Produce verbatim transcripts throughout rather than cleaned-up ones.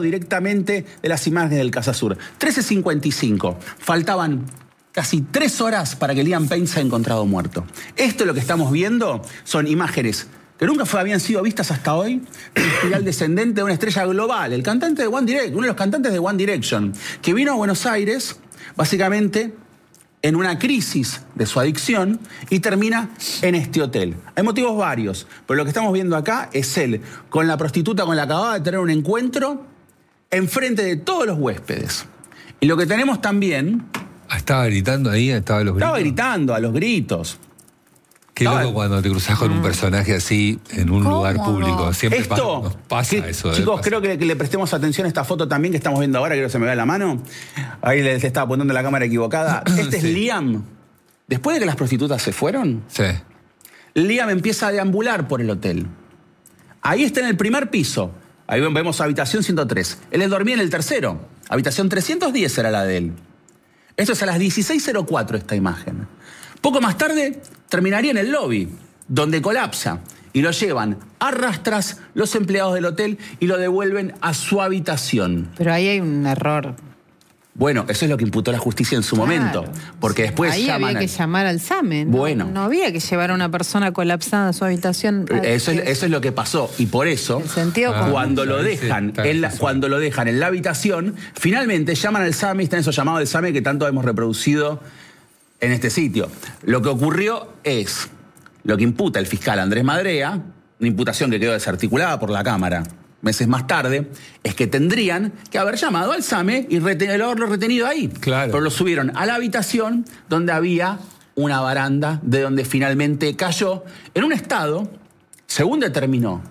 directamente de las imágenes del Casa Sur. trece cincuenta y cinco. Faltaban casi tres horas para que Liam Payne sea encontrado muerto. Esto lo que estamos viendo son imágenes que nunca fue, habían sido vistas hasta hoy, del espiral descendente de una estrella global, el cantante de One Direction, uno de los cantantes de One Direction, que vino a Buenos Aires, básicamente, en una crisis de su adicción y termina en este hotel. Hay motivos varios, pero lo que estamos viendo acá es él con la prostituta con la que acababa de tener un encuentro enfrente de todos los huéspedes. Y lo que tenemos también... ¿Estaba gritando ahí? ¿Estaba, los gritos? Estaba gritando a los gritos. Qué Estaba... loco cuando te cruzás con un personaje así en un ¿Cómo? lugar público. Siempre Esto, pa nos pasa que, eso. Chicos, pasa. creo que, que le prestemos atención a esta foto también que estamos viendo ahora, que no se me vea la mano. Ahí le, le estaba apuntando la cámara equivocada. Este Sí. es Liam. Después de que las prostitutas se fueron, Sí. Liam empieza a deambular por el hotel. Ahí está en el primer piso. Ahí vemos habitación ciento tres. Él dormía en el tercero. Habitación trescientos diez era la de él. Esto es a las dieciséis cero cuatro esta imagen. Poco más tarde terminaría en el lobby, donde colapsa. Y lo llevan a rastras los empleados del hotel y lo devuelven a su habitación. Pero ahí hay un error. Bueno, eso es lo que imputó la justicia en su Claro. momento. Porque después ahí llaman había que al... llamar al SAME. ¿no? Bueno. No había que llevar a una persona colapsada a su habitación. Eso es, eso es lo que pasó. Y por eso, El sentido Ah, cuando, lo sí, dejan está, en la, sí, sí. cuando lo dejan en la habitación, finalmente llaman al SAME y están esos llamados del SAME que tanto hemos reproducido en este sitio. Lo que ocurrió es lo que imputa el fiscal Andrés Madrea, una imputación que quedó desarticulada por la Cámara meses más tarde, es que tendrían que haber llamado al SAME y reten- haberlo retenido ahí. Claro. Pero lo subieron a la habitación donde había una baranda de donde finalmente cayó en un estado, según determinó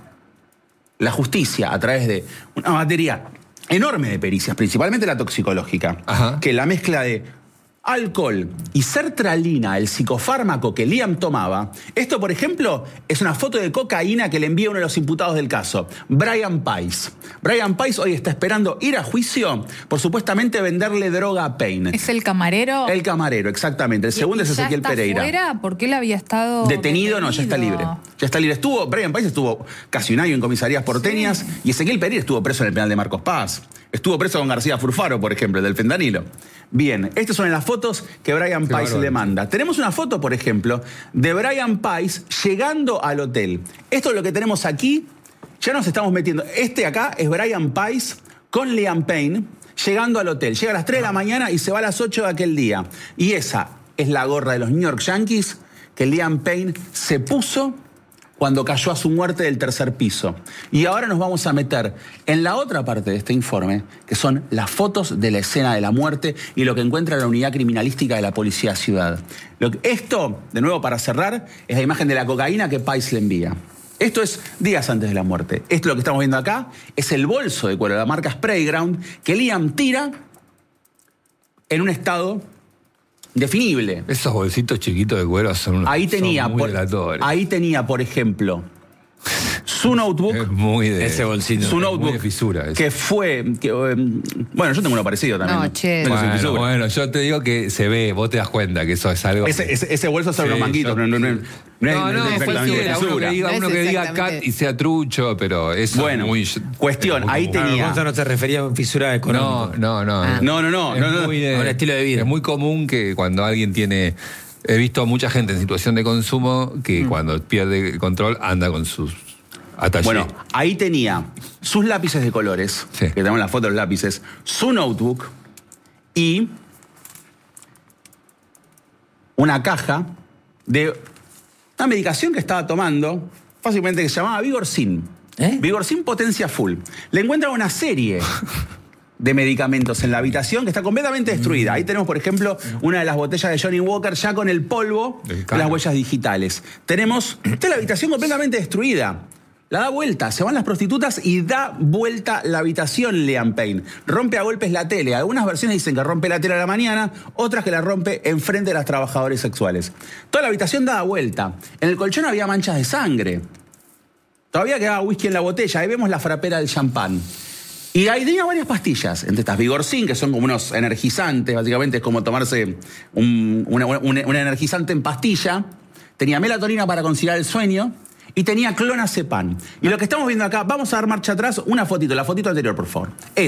la justicia a través de una batería enorme de pericias, principalmente la toxicológica, Ajá. que la mezcla de alcohol y sertralina, el psicofármaco que Liam tomaba. Esto, por ejemplo, es una foto de cocaína que le envía uno de los imputados del caso, Brian Pais. Brian Pais hoy está esperando ir a juicio por supuestamente venderle droga a Payne. ¿Es el camarero? El camarero, exactamente. El segundo ¿Y es ya Ezequiel está Pereira. fuera? ¿Por qué él había estado Detenido, no, ya está libre. detenido? Ya está libre. Estuvo, Brian Pais estuvo casi un año en comisarías porteñas y Ezequiel Pereira estuvo preso en el penal de Marcos Paz. Estuvo preso con García Furfaro, por ejemplo, del fentanilo. Bien, estas son las fotos que Brian Qué Pais bárbaro. le manda. Tenemos una foto, por ejemplo, de Brian Pais llegando al hotel. Esto es lo que tenemos aquí. Ya nos estamos metiendo. Este acá es Brian Pais con Liam Payne llegando al hotel. Llega a las tres de la mañana y se va a las ocho de aquel día. Y esa es la gorra de los New York Yankees que Liam Payne se puso cuando cayó a su muerte del tercer piso. Y ahora nos vamos a meter en la otra parte de este informe, que son las fotos de la escena de la muerte y lo que encuentra la unidad criminalística de la Policía Ciudad. Lo que, esto, de nuevo para cerrar, es la imagen de la cocaína que Pais le envía. Esto es días antes de la muerte. Esto lo que estamos viendo acá es el bolso de cuero de la marca Sprayground que Liam tira en un estado definible. Esos bolsitos chiquitos de cuero son, unos, Ahí tenía, son muy por, delatorios. ahí tenía, por ejemplo, su notebook. Es muy de... Ese bolsito. Su es notebook, muy de fisura. Eso. que fue... Que, eh, bueno, yo tengo uno parecido también. No, che. Tengo sin Bueno, fisura. bueno, yo te digo que se ve, vos te das cuenta que eso es algo... Ese, ese, ese bolso son Sí, unos manguitos, yo- no, no, no, no, es- No, no, es exactamente cualquiera, uno fisura. que diga, No uno es que diga exactamente. cat y sea trucho, pero eso Bueno, es muy... cuestión, es muy ahí común. tenía- Gonzalo no te refería a fisura económica. No, no, no. Ah. No, no, no, Es no, no. muy de- Un estilo de vida. Es muy común que cuando alguien tiene... He visto a mucha gente en situación de consumo que cuando pierde el control anda con sus atallés. Bueno, ahí tenía sus lápices de colores, Sí. que tenemos la foto de los lápices, su notebook y una caja de una medicación que estaba tomando, fácilmente que se llamaba Vigorcin. ¿Eh? Vigorcin potencia full. Le encuentran una serie de medicamentos en la habitación que está completamente destruida. Ahí tenemos, por ejemplo, una de las botellas de Johnny Walker ya con el polvo Del de cano. las huellas digitales. Tenemos toda la habitación completamente destruida. La da vuelta, se van las prostitutas y da vuelta la habitación Liam Payne. Rompe a golpes la tele. Algunas versiones dicen que rompe la tele a la mañana, otras que la rompe enfrente de las trabajadoras sexuales. Toda la habitación da vuelta. En el colchón había manchas de sangre. Todavía quedaba whisky en la botella. Ahí vemos la frapera del champán. Y ahí tenía varias pastillas, entre estas Vigorcin, que son como unos energizantes, básicamente es como tomarse un, una, una, una energizante en pastilla. Tenía melatonina para conciliar el sueño y tenía clonazepam. Y lo que estamos viendo acá, vamos a dar marcha atrás, una fotito, la fotito anterior, por favor.